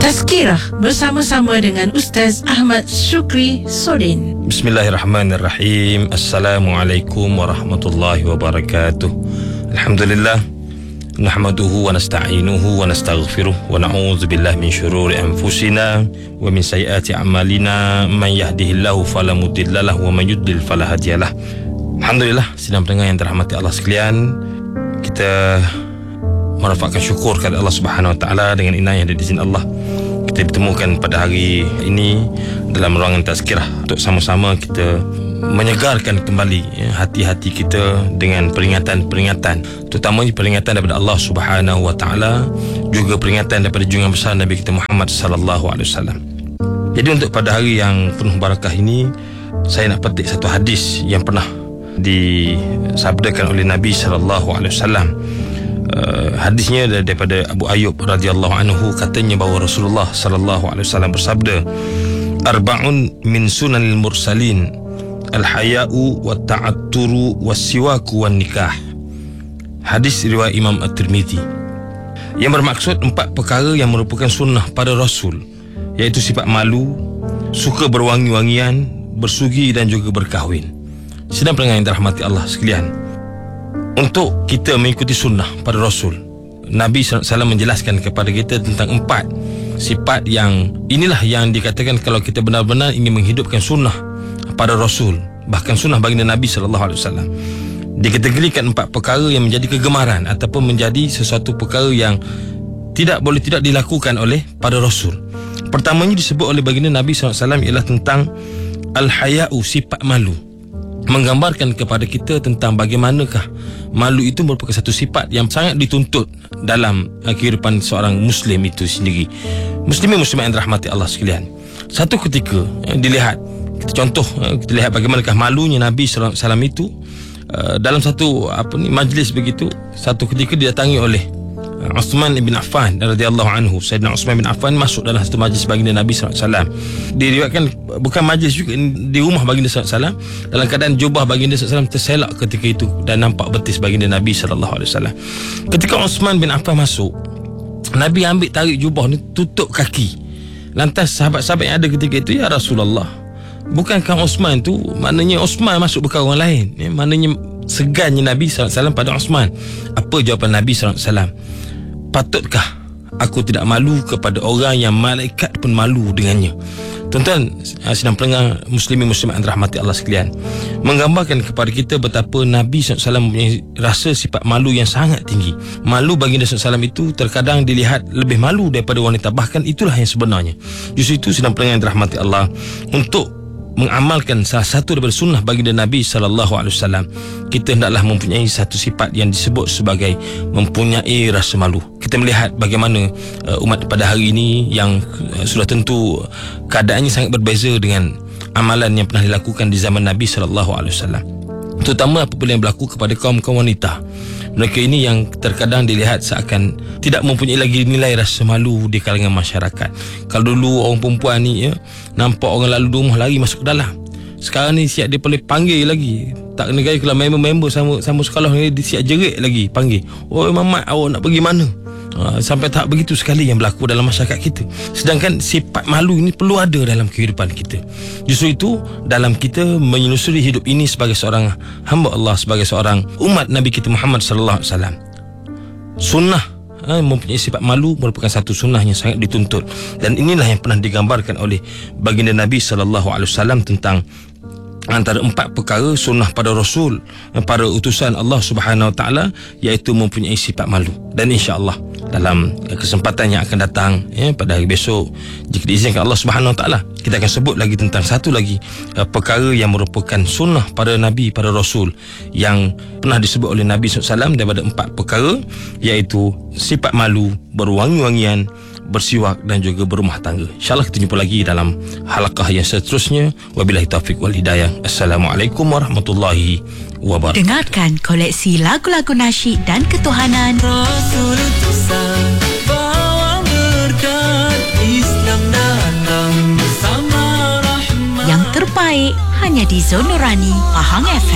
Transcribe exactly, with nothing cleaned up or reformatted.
Tazkirah bersama-sama dengan Ustaz Ahmad Syukri Sodin. Bismillahirrahmanirrahim. Assalamualaikum warahmatullahi wabarakatuh. Alhamdulillah, nahmaduhu wa nasta'inuhu wa nastaghfiruh wa na'udzu billahi min syururi anfusina wa min sayyiati a'malina. Man yahdihillahu fala mudhillalah wa man yudlil fala hadiyalah. Alhamdulillah, sidang pendengar yang dirahmati Allah sekalian, kita merafakkan syukur kepada Allah Subhanahu Wa Taala dengan inayah dan izin Allah. Kita bertemukan pada hari ini dalam ruangan tazkirah untuk sama-sama kita menyegarkan kembali ya, hati-hati kita dengan peringatan-peringatan, terutamanya peringatan daripada Allah Subhanahu Wa Taala, juga peringatan daripada junjungan besar Nabi kita Muhammad sallallahu alaihi wasallam. Jadi untuk pada hari yang penuh barakah ini, saya nak petik satu hadis yang pernah disabdakan oleh Nabi sallallahu alaihi wasallam. Uh, hadisnya daripada Abu Ayyub radhiyallahu anhu, katanya bahawa Rasulullah sallallahu alaihi wasallam bersabda, arba'un min sunanil mursalin, al-haya'u wa ta'atturu wa siwaku wa nikah. Hadis riwayat Imam At-Tirmizi, yang bermaksud empat perkara yang merupakan sunnah pada Rasul, iaitu sifat malu, suka berwangi-wangian, bersugi dan juga berkahwin. Sidang pendengar yang dirahmati Allah sekalian, untuk kita mengikuti sunnah pada Rasul, Nabi sallallahu alaihi wasallam menjelaskan kepada kita tentang empat sifat yang inilah yang dikatakan kalau kita benar-benar ingin menghidupkan sunnah pada Rasul, bahkan sunnah baginda Nabi sallallahu alaihi wasallam, dikategorikan empat perkara yang menjadi kegemaran ataupun menjadi sesuatu perkara yang tidak boleh tidak dilakukan oleh pada Rasul. Pertamanya disebut oleh baginda Nabi sallallahu alaihi wasallam ialah tentang al-haya'u, sifat malu, menggambarkan kepada kita tentang bagaimanakah malu itu merupakan satu sifat yang sangat dituntut dalam kehidupan seorang Muslim itu sendiri. Muslimin muslimat yang dirahmati Allah sekalian, satu ketika eh, dilihat, kita contoh eh, kita lihat bagaimanakah malunya Nabi sallallahu alaihi wasallam itu uh, dalam satu apa ni majlis begitu. Satu ketika didatangi oleh uh, Uthman bin Affan radhiyallahu anhu. Sayyidina Uthman bin Affan masuk dalam satu majlis baginda Nabi sallallahu alaihi wasallam. Diriwayatkan bukan majlis juga, di rumah baginda sallallahu alaihi wasallam, dalam keadaan jubah baginda sallallahu alaihi wasallam terselak ketika itu dan nampak betis baginda Nabi sallallahu alaihi wasallam. Ketika Uthman bin Affan masuk, Nabi ambil tarik jubah ni, tutup kaki. Lantas sahabat-sahabat yang ada ketika itu, ya Rasulullah, bukankah Uthman tu, maknanya Uthman masuk bukan orang lain ya? Maknanya segannya Nabi sallallahu alaihi wasallam pada Uthman. Apa jawapan Nabi sallallahu alaihi wasallam? Patutkah aku tidak malu kepada orang yang malaikat pun malu dengannya? Tuan-tuan sidang pendengar muslimin muslimat yang dirahmati Allah sekalian, menggambarkan kepada kita betapa Nabi sallallahu alaihi wasallam mempunyai rasa sifat malu yang sangat tinggi. Malu baginda sallallahu alaihi wasallam itu terkadang dilihat lebih malu daripada wanita, bahkan itulah yang sebenarnya. Justru itu sidang pendengar yang dirahmati Allah, untuk mengamalkan salah satu daripada sunnah baginda Nabi sallallahu alaihi wasallam, kita hendaklah mempunyai satu sifat yang disebut sebagai mempunyai rasa malu. Kita melihat bagaimana uh, umat pada hari ini yang uh, sudah tentu keadaannya sangat berbeza dengan amalan yang pernah dilakukan di zaman Nabi sallallahu alaihi wasallam, terutama apabila yang berlaku kepada kaum-kaum wanita. Mereka ini yang terkadang dilihat seakan tidak mempunyai lagi nilai rasa malu di kalangan masyarakat. Kalau dulu orang perempuan ni ya, nampak orang lalu di rumah lari masuk ke dalam, sekarang ni siap dia boleh panggil lagi. Tak kena gaya, kalau member-member sama sama sekolah ni, dia siap jerit lagi panggil, "Oi Mamat, awak nak pergi mana?" Ha, sampai tahap begitu sekali yang berlaku dalam masyarakat kita. Sedangkan sifat malu ini perlu ada dalam kehidupan kita. Justru itu, dalam kita menyelusuri hidup ini sebagai seorang hamba Allah, sebagai seorang umat Nabi kita Muhammad sallallahu alaihi wasallam, sunnah ha, mempunyai sifat malu merupakan satu sunnah yang sangat dituntut. Dan inilah yang pernah digambarkan oleh baginda Nabi sallallahu alaihi wasallam tentang antara empat perkara sunnah pada Rasul, para utusan Allah Subhanahu Wa Taala, iaitu mempunyai sifat malu. Dan insya-Allah dalam kesempatan yang akan datang ya, pada hari besok, jika diizinkan Allah Subhanahu Wa Taala, kita akan sebut lagi tentang satu lagi uh, perkara yang merupakan sunnah pada Nabi, pada Rasul, yang pernah disebut oleh Nabi sallallahu alaihi wasallam daripada empat perkara, iaitu sifat malu, berwangi-wangian, bersiwak dan juga berumah tangga. InsyaAllah kita jumpa lagi dalam halaqah yang seterusnya. Wabillahi taufiq wal hidayah. Assalamualaikum warahmatullahi wabarakatuh. Dengarkan koleksi lagu-lagu nasyid dan ketuhanan Rasul utusan bawa berkat, Islam datang bersama rahmat. yang terbaik hanya di Zon Nurani Pahang F M.